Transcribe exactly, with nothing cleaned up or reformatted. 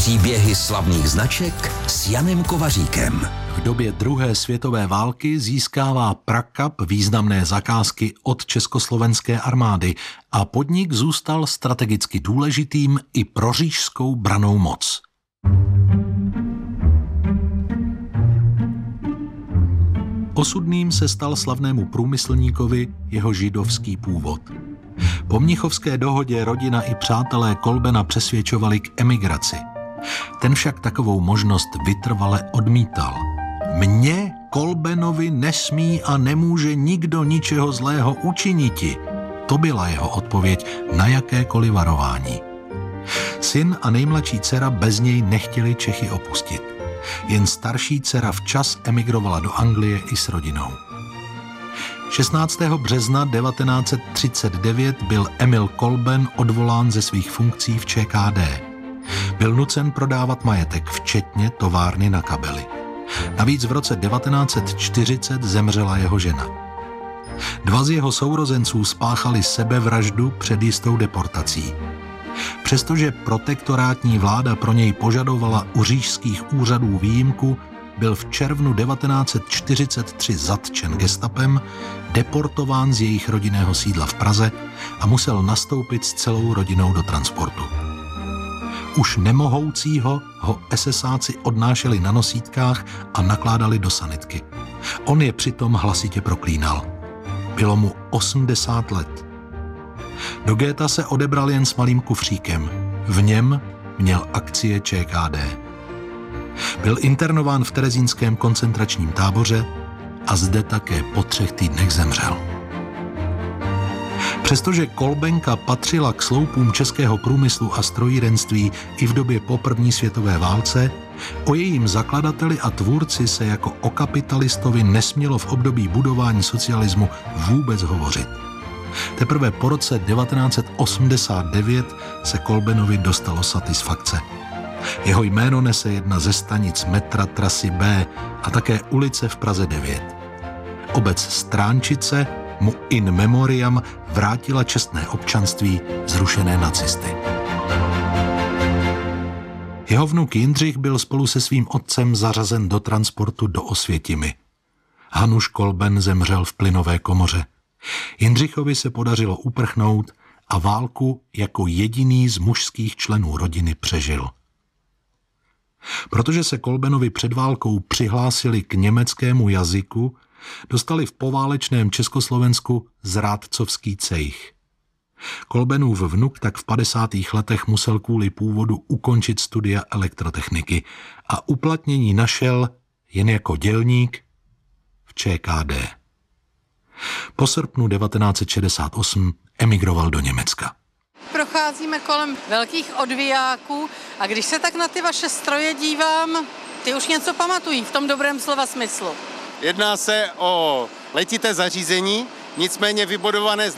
Příběhy slavných značek s Janem Kovaříkem. V době druhé světové války získává Prakap významné zakázky od československé armády a podnik zůstal strategicky důležitým i pro říšskou brannou moc. Osudným se stal slavnému průmyslníkovi jeho židovský původ. Po Mnichovské dohodě rodina i přátelé Kolbena přesvědčovali k emigraci. Ten však takovou možnost vytrvale odmítal. Mně, Kolbenovi, nesmí a nemůže nikdo ničeho zlého učiniti. To byla jeho odpověď na jakékoliv varování. Syn a nejmladší dcera bez něj nechtěli Čechy opustit. Jen starší dcera včas emigrovala do Anglie i s rodinou. šestnáctého března devatenáct set třicet devět byl Emil Kolben odvolán ze svých funkcí v Č K D. Byl nucen prodávat majetek, včetně továrny na kabely. Navíc v roce devatenáct set čtyřicet zemřela jeho žena. Dva z jeho sourozenců spáchali sebevraždu před jistou deportací. Přestože protektorátní vláda pro něj požadovala u říšských úřadů výjimku, byl v červnu devatenáct set čtyřicet tři zatčen gestapem, deportován z jejich rodinného sídla v Praze a musel nastoupit s celou rodinou do transportu. Už nemohoucího ho esesáci odnášeli na nosítkách a nakládali do sanitky. On je přitom hlasitě proklínal. Bylo mu osmdesát let. Do géta se odebral jen s malým kufříkem. V něm měl akcie Č K D. Byl internován v terezínském koncentračním táboře a zde také po třech týdnech zemřel. Přestože Kolbenka patřila k sloupům českého průmyslu a strojírenství i v době po první světové válce, o jejím zakladateli a tvůrci se jako o kapitalistovi nesmělo v období budování socialismu vůbec hovořit. Teprve po roce devatenáct set osmdesát devět se Kolbenovi dostalo satisfakce. Jeho jméno nese jedna ze stanic metra trasy B a také ulice v Praze devět. Obec Stránčice mu in memoriam vrátila čestné občanství zrušené nacisty. Jeho vnuk Jindřich byl spolu se svým otcem zařazen do transportu do Osvětimi. Hanuš Kolben zemřel v plynové komoře. Jindřichovi se podařilo uprchnout a válku jako jediný z mužských členů rodiny přežil. Protože se Kolbenovi před válkou přihlásili k německému jazyku, dostali v poválečném Československu zrádcovský cejch. Kolbenův vnuk tak v padesátých letech musel kvůli původu ukončit studia elektrotechniky a uplatnění našel jen jako dělník v Č K D. Po srpnu devatenáct set šedesát osm emigroval do Německa. Procházíme kolem velkých odvijáků a když se tak na ty vaše stroje dívám, ty už něco pamatují v tom dobrém slova smyslu. Jedná se o letité zařízení, nicméně vybudované z